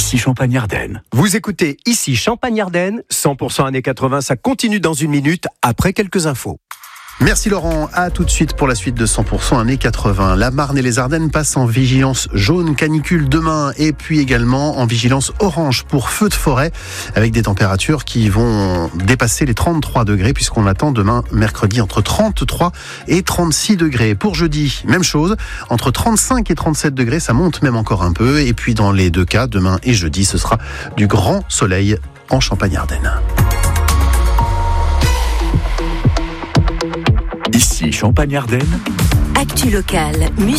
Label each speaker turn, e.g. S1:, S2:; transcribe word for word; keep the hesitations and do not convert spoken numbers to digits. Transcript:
S1: ici Champagne-Ardenne.
S2: Vous écoutez ici Champagne-Ardenne, cent pour cent années quatre-vingts, ça continue dans une minute après quelques infos. Merci Laurent, à tout de suite pour la suite de cent pour cent années quatre-vingts. La Marne et les Ardennes passent en vigilance jaune canicule demain et puis également en vigilance orange pour feux de forêt avec des températures qui vont dépasser les trente-trois degrés puisqu'on attend demain mercredi entre trente-trois et trente-six degrés. Pour jeudi, même chose, entre trente-cinq et trente-sept degrés, ça monte même encore un peu et puis dans les deux cas, demain et jeudi, ce sera du grand soleil en Champagne-Ardenne.
S1: Ici Champagne-Ardenne.
S3: Actu locale, musique.